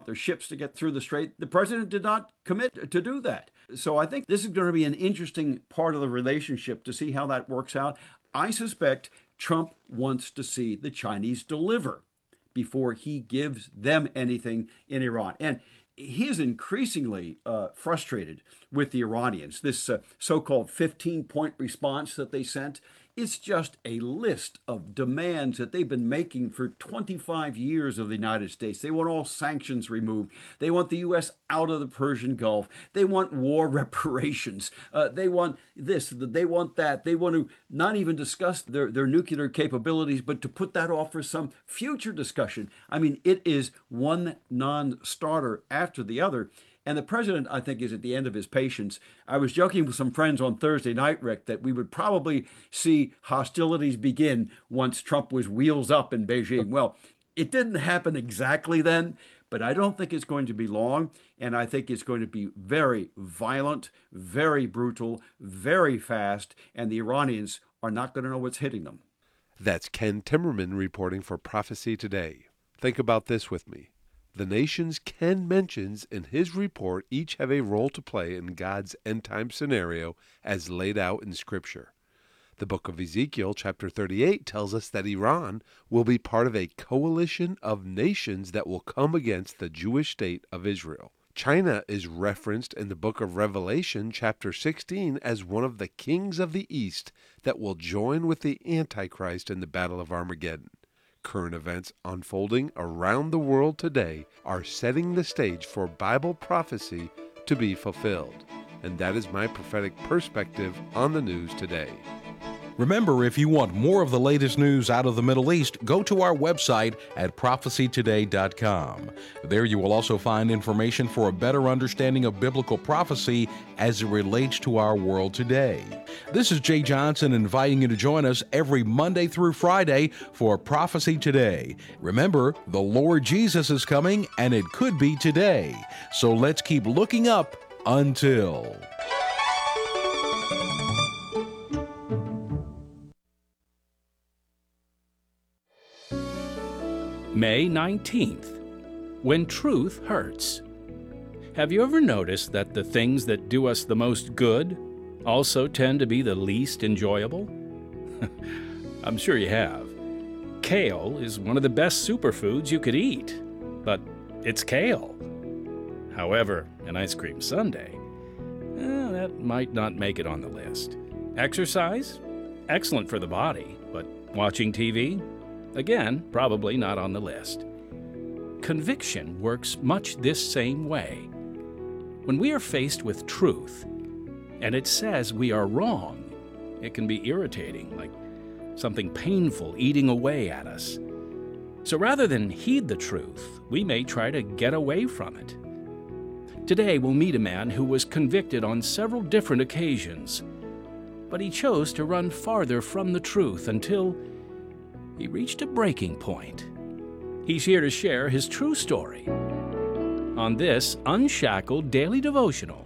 their ships to get through the strait. The president did not commit to do that. So I think this is going to be an interesting part of the relationship to see how that works out. I suspect Trump wants to see the Chinese deliver before he gives them anything in Iran. And he is increasingly frustrated with the Iranians. This so-called 15-point response that they sent, it's just a list of demands that they've been making for 25 years of the United States. They want all sanctions removed. They want the U.S. out of the Persian Gulf. They want war reparations. They want this. They want that. They want to not even discuss their nuclear capabilities, but to put that off for some future discussion. I mean, it is one non-starter after the other. And the president, I think, is at the end of his patience. I was joking with some friends on Thursday night, Rick, that we would probably see hostilities begin once Trump was wheels up in Beijing. Well, it didn't happen exactly then, but I don't think it's going to be long. And I think it's going to be very violent, very brutal, very fast. And the Iranians are not going to know what's hitting them. That's Ken Timmerman reporting for Prophecy Today. Think about this with me. The nations Ken mentions in his report each have a role to play in God's end-time scenario as laid out in Scripture. The book of Ezekiel, chapter 38, tells us that Iran will be part of a coalition of nations that will come against the Jewish state of Israel. China is referenced in the book of Revelation, chapter 16, as one of the kings of the East that will join with the Antichrist in the Battle of Armageddon. Current events unfolding around the world today are setting the stage for Bible prophecy to be fulfilled. And that is my prophetic perspective on the news today. Remember, if you want more of the latest news out of the Middle East, go to our website at prophecytoday.com. There you will also find information for a better understanding of biblical prophecy as it relates to our world today. This is Jay Johnson inviting you to join us every Monday through Friday for Prophecy Today. Remember, the Lord Jesus is coming, and it could be today. So let's keep looking up until... May 19th, When Truth Hurts. Have you ever noticed that the things that do us the most good also tend to be the least enjoyable? I'm sure you have. Kale is one of the best superfoods you could eat, but it's kale. However, an ice cream sundae, that might not make it on the list. Exercise? Excellent for the body, but watching TV? Again, probably not on the list. Conviction works much this same way. When we are faced with truth, and it says we are wrong, it can be irritating, like something painful eating away at us. So rather than heed the truth, we may try to get away from it. Today we'll meet a man who was convicted on several different occasions, but he chose to run farther from the truth until he reached a breaking point. He's here to share his true story on this Unshackled Daily Devotional.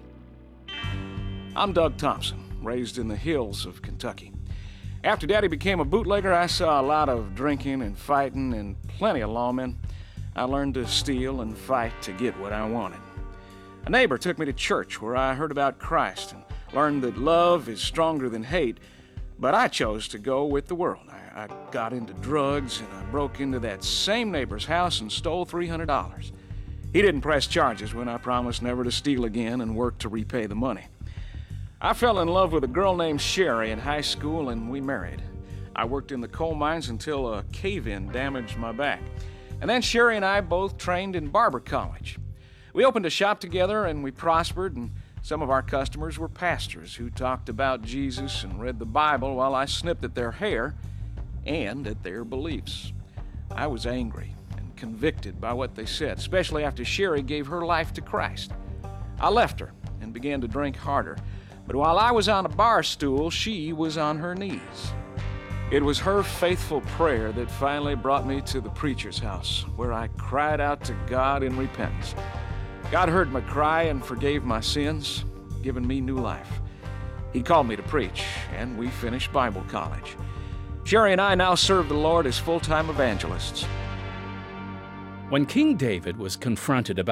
I'm Doug Thompson, raised in the hills of Kentucky. After Daddy became a bootlegger, I saw a lot of drinking and fighting and plenty of lawmen. I learned to steal and fight to get what I wanted. A neighbor took me to church where I heard about Christ and learned that love is stronger than hate, but I chose to go with the world. I got into drugs, and I broke into that same neighbor's house and stole $300. He didn't press charges when I promised never to steal again and work to repay the money. I fell in love with a girl named Sherry in high school, and we married. I worked in the coal mines until a cave-in damaged my back. And then Sherry and I both trained in barber college. We opened a shop together, and we prospered, and some of our customers were pastors who talked about Jesus and read the Bible while I snipped at their hair and at their beliefs. I was angry and convicted by what they said, especially after Sherry gave her life to Christ. I left her and began to drink harder, but while I was on a bar stool, she was on her knees. It was her faithful prayer that finally brought me to the preacher's house, where I cried out to God in repentance. God heard my cry and forgave my sins, giving me new life. He called me to preach, and we finished Bible college. Sherry and I now serve the Lord as full-time evangelists. When King David was confronted about